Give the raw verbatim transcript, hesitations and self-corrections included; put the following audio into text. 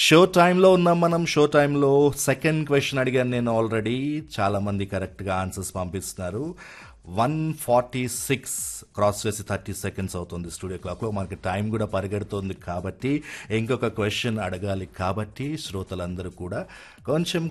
Show టైంలో ఉన్నాం మనం. షో టైంలో సెకండ్ క్వశ్చన్ అడిగాను నేను ఆల్రెడీ. చాలామంది కరెక్ట్గా ఆన్సర్స్ పంపిస్తున్నారు. వన్ ఫార్టీ సిక్స్ క్రాస్ చేసి థర్టీ సెకండ్స్ అవుతుంది స్టూడియో క్లాక్లో. మనకి టైం కూడా పరిగెడుతుంది కాబట్టి ఇంకొక క్వశ్చన్ అడగాలి. కాబట్టి శ్రోతలందరూ కూడా కొంచెం